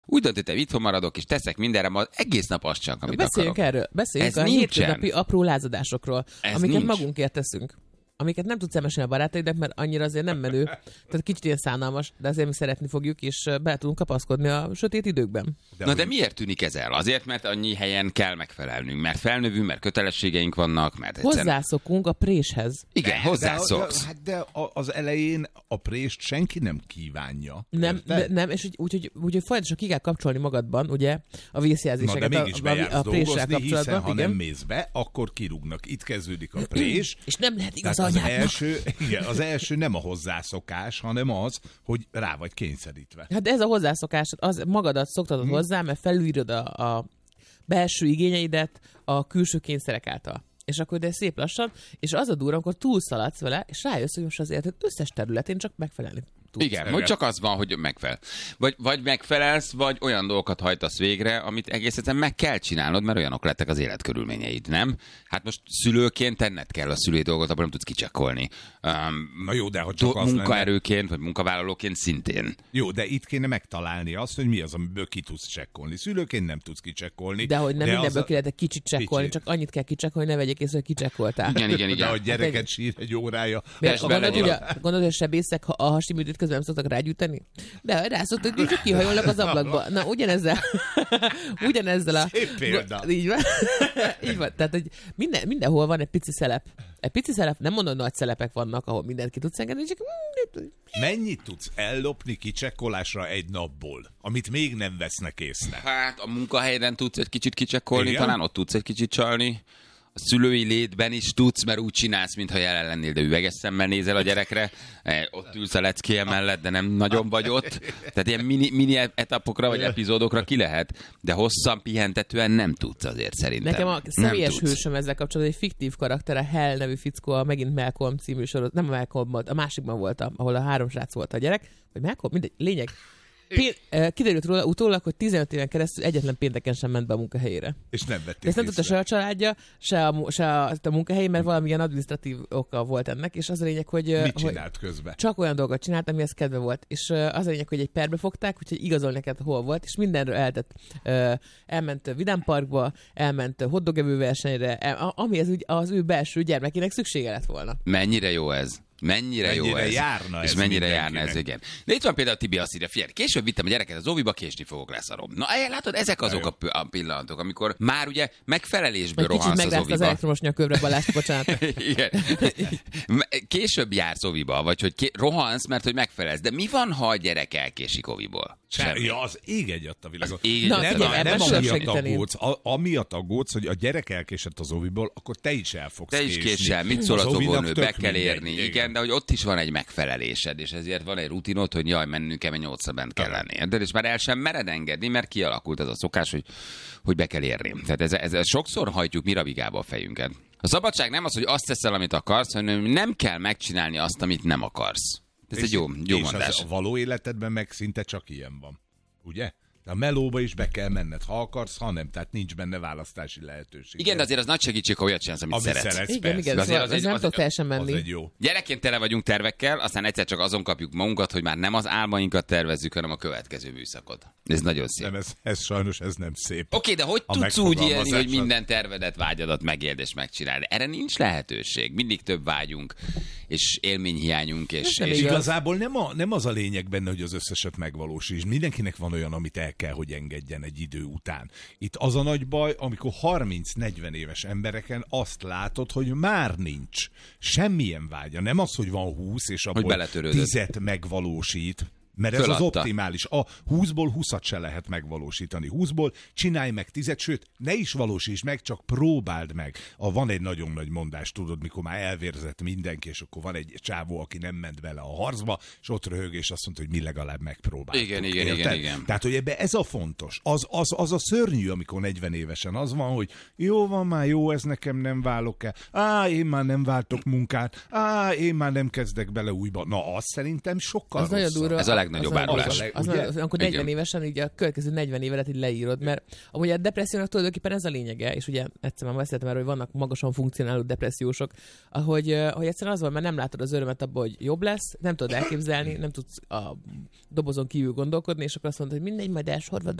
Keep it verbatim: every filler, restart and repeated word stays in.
Úgy döntöttem, itthon maradok, és teszek mindenre, ma egész nap azt csak, amit Beszéljünk akarok. erről, beszéljünk Ez a nincsen. hétköznapi apró lázadásokról, Ez amiket nincs. magunkért teszünk. Amiket nem tudsz elmesélni a barátaidnak, mert annyira azért nem menő. Tehát kicsit ilyen szánalmas, de azért mi szeretni fogjuk, és be tudunk kapaszkodni a sötét időkben. De Na de miért tűnik ez el? Azért, mert annyi helyen kell megfelelnünk, mert felnövünk, mert kötelességeink vannak, mert egyszerűen... Hozzászokunk a préshez. Igen, hozzászoksz. De, de, de az elején a prést senki nem kívánja. Nem, de, nem, és úgy, úgy, úgy, úgy, hogy folyamatosan ki kell kapcsolni magadban, ugye, a vészjelzéseket. Na, de mégis a, a, a préssel dolgozni, hiszen kapcsolatban. ha Igen. nem mész be, akkor kirúgnak. Itt kezdődik a prés. És nem lehet igaz Tehát az anyádnak. első, igen, az első nem a hozzászokás, hanem az, hogy rá vagy kényszerítve. Hát ez a hozzászokás, az magadat szoktatod hmm. hozzá, mert felülírod a, a belső igényeidet a külső kényszerek által. És akkor de szép lassan, és az a durva, amikor túlszaladsz vele, és rájössz, hogy most az életed összes területén csak megfelelni tudsz. Igen, hogy csak az van, hogy megfelel. Vagy, vagy megfelelsz, vagy olyan dolgokat hajtasz végre, amit egész egyszerűen meg kell csinálnod, mert olyanok lettek az életkörülményeid, nem? Hát most szülőként tenned kell a szülői dolgot, abban nem tudsz kicsekkolni. Um, Na jó, de ha csak do- az munkaerőként, lenne... vagy munkavállalóként szintén. Jó, de itt kéne megtalálni azt, hogy mi az, amiből ki tudsz csekkolni. Szülőként nem tudsz kicsekkolni. De hogy nem de mindenből az ki lehet kicsit csekkolni, Kicsit. csak annyit kell kicsekkolni, hogy ne vegyék észre, hogy kicsekkoltál. Igen, igen, De igen. a gyereket Hát, sír egy órája. Miért, bele gondolod, hogy van. a, gondolod, hogy a sebészek ha a hasiműtőt közben nem szoktak rágyújtani? De rá szoktak, hogy csak kihajolnak az ablakba. Na, ugyanezzel, ugyanezzel a... Szép példa. Így van. Így van. Tehát, hogy minden, mindenhol van egy pici szelep. Egy pici szelep, nem mondom, hogy nagy szelepek vannak, ahol mindent ki tudsz engedni, csak... Mennyit tudsz ellopni kicsekkolásra egy napból, amit még nem vesznek észre? Hát a munkahelyeden tudsz egy kicsit kicsekkolni, Igen? talán ott tudsz egy kicsit csalni. A szülői létben is tudsz, mert úgy csinálsz, mintha jelen lennél, de üveges szemmel nézel a gyerekre, eh, ott ülsz a leckéje mellett, de nem nagyon vagy ott. Tehát ilyen mini, mini etapokra vagy epizódokra ki lehet, de hosszan pihentetően nem tudsz azért szerintem. Nekem a személyes Nem tudsz. hősöm ezzel kapcsolatban egy fiktív karakter, a Hell nevű fickó, a megint Malcolm című sorozat, nem a Malcolm, a másikban voltam, ahol a három srác volt a gyerek, vagy Malcolm, mindegy, lényeg. Pén- kiderült róla utólag, hogy tizenöt éven keresztül egyetlen pénteken sem ment be a munkahelyére. És nem vették De ezt nem tudta se a családja, se a, se a, a munkahelyén, mert valamilyen adminisztratív oka volt ennek, és az a lényeg, hogy... Mit hogy csinált közben? csak olyan dolgot csinált, amihez kedve volt. És az a lényeg, hogy egy perbe fogták, úgyhogy igazol neked hol volt, és mindenről eltett. Elment Vidám Parkba, elment hotdogevő versenyre, el, ami az, az ő belső gyermekének szüksége lett volna. Mennyire jó ez? Mennyire, Mennyire jó ez. járna és ez mennyire járna ez, mindenkinek. igen. De itt van például Tibi azt írja, figyelj, később vittem a gyereket az óviba, késni fogok, leszarom. Na, látod, ezek azok a, p- a pillanatok, amikor már ugye megfelelésből Vagy kicsit rohansz az megrázta az óviba. elektromos nyakövre, Balázs, bocsánat. Igen. Később jársz óviba, vagy hogy ké- rohansz, mert hogy megfelelsz. De mi van, ha a gyerek elkésik óviból? Semmi. Ja, az ég egyat a világon. Ég Na, egyet a figyelj, világon. ebben nem sem amiatt segíteni. aggódsz, a, amiatt aggódsz, hogy a gyerek elkésett az óviból, akkor te is el fogsz Te is késni. késsel, mit szól az óvinak óvónő, tök be kell mindegy. érni. Igen. igen, de hogy ott is van egy megfelelésed, és ezért van egy rutinod, hogy jaj, mennünk kell, mert nyolcra bent kell lenni. De és már el sem mered engedni, mert kialakult az a szokás, hogy, hogy be kell érni. Tehát ez, ez, ez sokszor hajtjuk mirabigába a fejünket. A szabadság nem az, hogy azt teszel, amit akarsz, hanem nem kell megcsinálni azt, amit nem akarsz. Ez És, egy jó, jó és mondás. az a való életedben meg szinte csak ilyen van. Ugye? A melóba is be kell menned, ha akarsz, ha nem. Tehát nincs benne választási lehetőség. Igen, de azért az nagy segítség, ha olyat csinálsz, amit, Amit szeretsz. szeretsz, Igen, persze. igen, De azért szóval az ez egy- nem az- tudok teljesen Az menni. egy jó. Gyerekként tele vagyunk tervekkel, aztán egyszer csak azon kapjuk magunkat, hogy már nem az álmainkat tervezzük, hanem a következő műszakot. Ez nagyon szép. Nem, ez, ez sajnos ez nem szép. Oké, okay, de hogy A tudsz úgy élni, megfogalmazás hogy az- minden tervedet, vágyadat megéld és megcsinálni? Erre nincs lehetőség. Mindig több vágyunk, és élményhiányunk, és, nem és És igaz. igazából nem, a, nem az a lényeg benne, hogy az összeset megvalósíts. Mindenkinek van olyan, amit el kell, hogy engedjen egy idő után. Itt az a nagy baj, amikor harminc-negyven éves embereken azt látod, hogy már nincs semmilyen vágya. Nem az, hogy van húsz, és abból beletörődött. tízet megvalósít. Mert ez Föladta. az optimális. A húszból húszat se lehet megvalósítani. húszból csinálj meg tízet, sőt, ne is valósíts meg, csak próbáld meg. A, van egy nagyon nagy mondás, tudod, mikor már elvérzett mindenki, és akkor van egy csávó, aki nem ment bele a harcba, és ott röhög, és azt mondta, hogy mi legalább megpróbáltuk. Igen, igen, Érted? igen, igen. Tehát, hogy ebbe ez a fontos. Az, az, az a szörnyű, amikor negyven évesen az van, hogy jó van már, jó, ez nekem nem válok el. Á, én már nem váltok munkát. Á, én már nem kezdek bele újba. Na, az szerintem sokkal Az nagyon rosszabb. durva. Ez a legnagyobb az nagyon árulás. durva. Az Ugye? nagyon- Amikor negyven Igen. évesen így a következő negyven évedet így leírod, mert amúgy a depressziónak tulajdonképpen ez a lényege, és ugye egyszer már beszéltem erről, hogy vannak magasan funkcionáló depressziósok, ahogy, eh, hogy egyszerűen az van, mert nem látod az örömet abban, hogy jobb lesz, nem tudod elképzelni, nem tudsz a dobozon kívül gondolkodni, és akkor azt mondod, hogy mindegy, majd elsorvad